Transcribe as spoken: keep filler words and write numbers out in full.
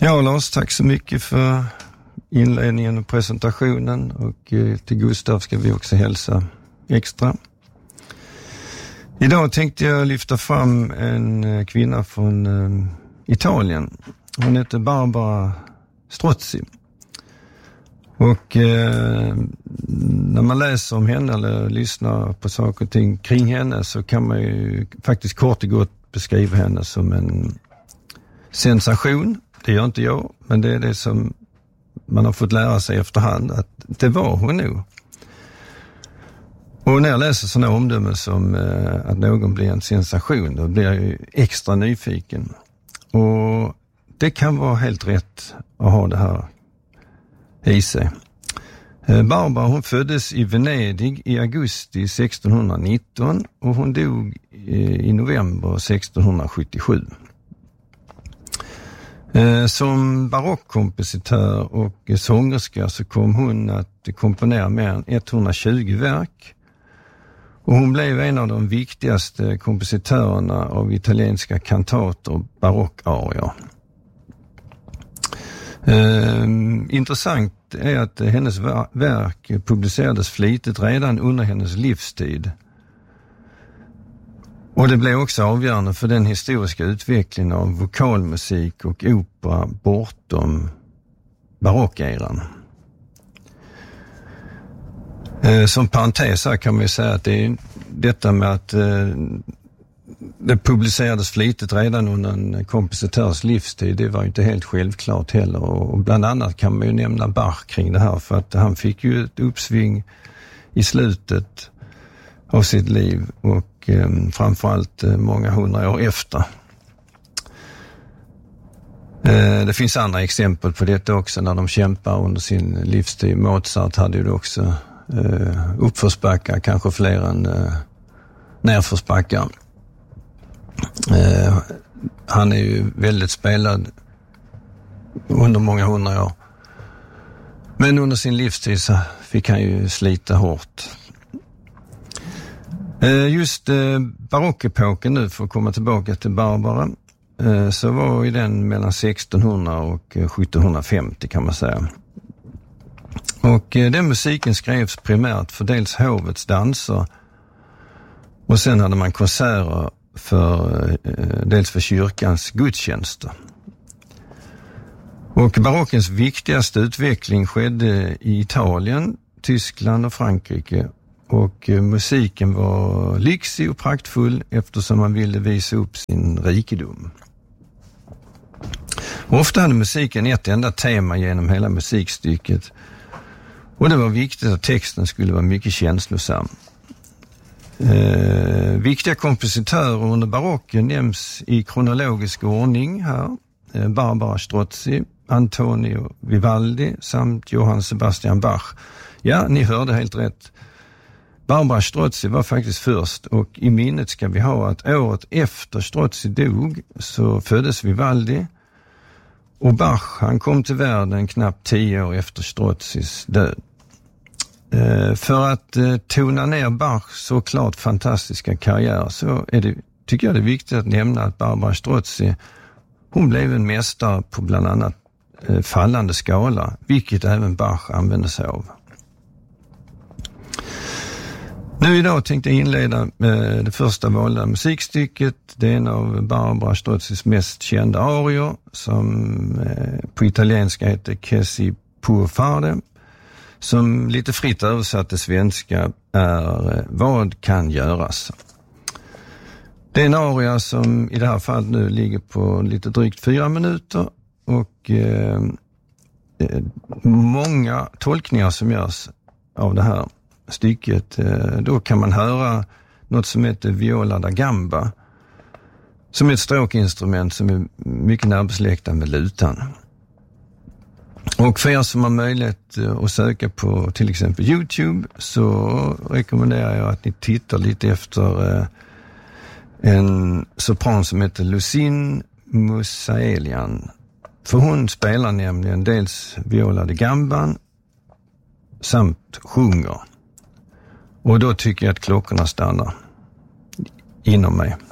Ja, Lars, tack så mycket för inledningen och presentationen, och eh, till Gustav ska vi också hälsa extra. Idag tänkte jag lyfta fram en eh, kvinna från eh, Italien. Hon heter Barbara Strozzi. Och eh, när man läser om henne eller lyssnar på saker och ting kring henne, så kan man ju faktiskt kort och gott beskriva henne som en sensation. Det gör inte jag, men det är det som man har fått lära sig efterhand, att det var hon nog. Och när jag läser sådana omdömen som eh, att någon blir en sensation, då blir jag ju extra nyfiken. Och det kan vara helt rätt att ha det här i sig. Eh, Barbara, hon föddes i Venedig i augusti sextonhundranitton och hon dog eh, i november sextonhundrasjuttiosju. Eh, som barockkompositör och sångerska så kom hon att komponera mer än etthundratjugo verk. Och hon blev en av de viktigaste kompositörerna av italienska kantater och barockarier. Eh, intressant är att hennes verk publicerades flitigt redan under hennes livstid. Och det blev också avgörande för den historiska utvecklingen av vokalmusik och opera bortom barockeran. Eh, som parentes här kan man ju säga att det är detta med att eh, det publicerades flitigt redan under en kompositörs livstid. Det var ju inte helt självklart heller. Och bland annat kan man ju nämna Bach kring det här, för att han fick ju ett uppsving i slutet av sitt liv och eh, framförallt eh, många hundra år efter. Eh, det finns andra exempel på detta också när de kämpar under sin livstid. Mozart hade ju också eh, uppförsbackar, kanske fler än eh, nerförsbackar. Eh, han är ju väldigt spelad under många hundra år. Men under sin livstid så fick han ju slita hårt. Eh, just eh, barockepoken nu, för att komma tillbaka till Barbara, eh, så var ju den mellan sextonhundra och sjuttonhundrafemtio kan man säga. Och eh, den musiken skrevs primärt för dels hovets danser, och sen hade man konserter för eh, dels för kyrkans gudstjänster. Och barockens viktigaste utveckling skedde i Italien, Tyskland och Frankrike. Och eh, musiken var lyxig och praktfull eftersom man ville visa upp sin rikedom. Och ofta hade musiken ett enda tema genom hela musikstycket. Och det var viktigt att texten skulle vara mycket känslosam. Eh, viktiga kompositörer under barocken nämns i kronologisk ordning här. Eh, Barbara Strozzi, Antonio Vivaldi samt Johann Sebastian Bach. Ja, ni hörde helt rätt. Barbara Strozzi var faktiskt först, och i minnet ska vi ha att året efter Strozzi dog så föddes Vivaldi, och Bach han kom till världen knappt tio år efter Strozzis död. Eh, för att eh, tona ner Bachs såklart fantastiska karriär så är det, tycker jag det är viktigt att nämna att Barbara Strozzi, hon blev en mästare på bland annat eh, fallande skala, vilket även Bach använde sig av. Nu idag tänkte jag inleda med det första valda musikstycket. Det är en av Barbara Strozzis mest kända arior som eh, på italienska heter Che si può fare, som lite fritt översatt till svenska är eh, Vad kan göras? Det är en aria som i det här fallet nu ligger på lite drygt fyra minuter och eh, eh, många tolkningar som görs av det här stycket. Då kan man höra något som heter viola da gamba, som är ett stråkinstrument som är mycket närbesläktad med lutan. Och för er som har möjlighet att söka på till exempel YouTube så rekommenderar jag att ni tittar lite efter en sopran som heter Lucine Musaelian. För hon spelar nämligen dels viola da gamban samt sjunger. Och då tycker jag att klockorna stannar inom mig.